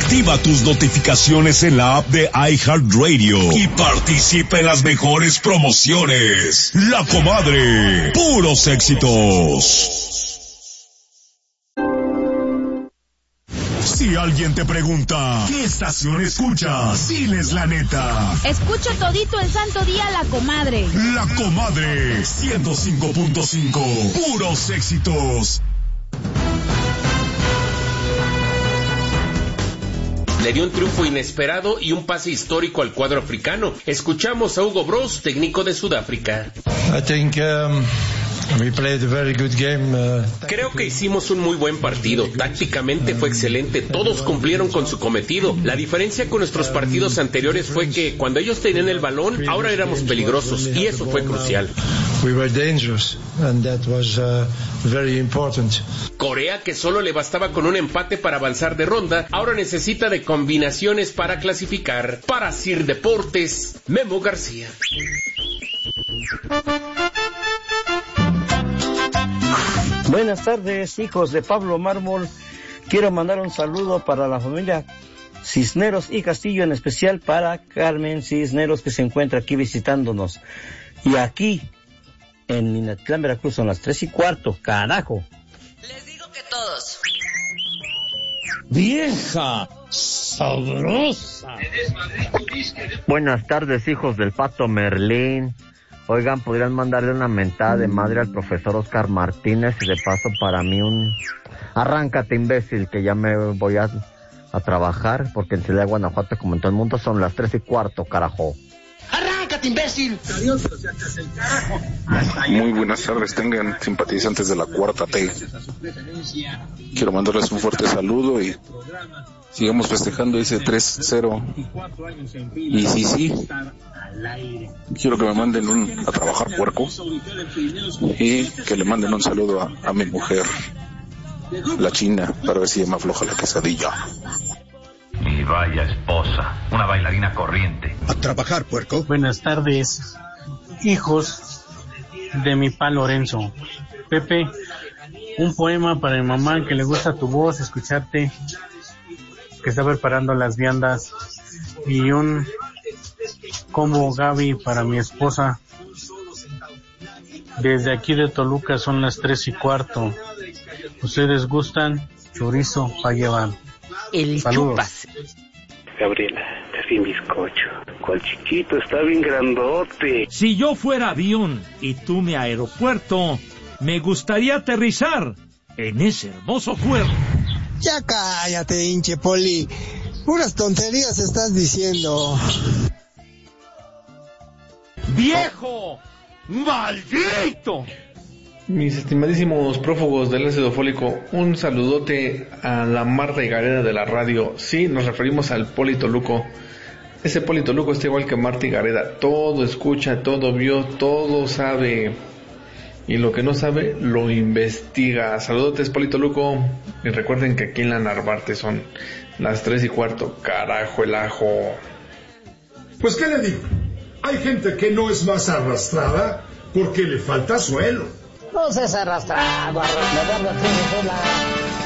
Activa tus notificaciones en la app de iHeartRadio y participa en las mejores promociones. La Comadre, puros éxitos. Si alguien te pregunta, ¿qué estación escuchas? Diles la neta. Escucho todito el santo día La Comadre. La Comadre, 105.5, puros éxitos. Le dio un triunfo inesperado y un pase histórico al cuadro africano. Escuchamos a Hugo Broos, técnico de Sudáfrica. Creo que hicimos un muy buen partido. Tácticamente fue excelente. Todos cumplieron con su cometido. La diferencia con nuestros partidos anteriores fue que cuando ellos tenían el balón, ahora éramos peligrosos y eso fue crucial. Corea, que solo le bastaba con un empate para avanzar de ronda, ahora necesita de combinaciones para clasificar. Para Sir Deportes, Memo García. Buenas tardes, hijos de Pablo Mármol. Quiero mandar un saludo para la familia Cisneros y Castillo, en especial para Carmen Cisneros, que se encuentra aquí visitándonos. Y aquí, en Minatlán, Veracruz, son las 3:15, carajo. Les digo que todos. ¡Vieja sabrosa! Buenas tardes, hijos del Pato Merlín. Oigan, podrían mandarle una mentada de madre al profesor Oscar Martínez y de paso para mí un... Arráncate, imbécil, que ya me voy a trabajar, porque en Ciudad de Guanajuato, como en todo el mundo, son las 3:15, carajo. ¡Arráncate, imbécil! Adiós, o sea, hasta el carajo. Muy buenas tardes, tengan simpatizantes de la Cuarta T. Quiero mandarles un fuerte saludo y sigamos festejando ese 3-0. Y sí, quiero que me manden a trabajar, puerco, y que le manden un saludo a mi mujer, la China, para ver si me afloja la quesadilla. Y vaya esposa, una bailarina corriente. A trabajar, puerco. Buenas tardes, hijos de mi pa Lorenzo. Pepe, un poema para mi mamá, que le gusta tu voz, escucharte, que está preparando las viandas, y un combo Gaby para mi esposa. Desde aquí de Toluca son las 3:15. ¿Ustedes gustan? Chorizo para llevar. El Saludos. chupas. Gabriela, te di bizcocho. ¿Cuál chiquito? Está bien grandote. Si yo fuera avión y tú mi aeropuerto, me gustaría aterrizar en ese hermoso cuerpo. Ya cállate, hinche Poli. Puras tonterías estás diciendo. ¡Viejo! ¡Maldito! Mis estimadísimos prófugos del ácido fólico, un saludote a la Marta y Gareda de la radio. Sí, nos referimos al Poli Toluco. Ese Poli Toluco está igual que Marta y Gareda. Todo escucha, todo vio, todo sabe. Y lo que no sabe, lo investiga. Saludotes, Poli Toluco. Y recuerden que aquí en la Narvarte son las 3:15. Carajo, el ajo. Pues, ¿qué le digo? Hay gente que no es más arrastrada porque le falta suelo. No seas arrastrado, arrastrado,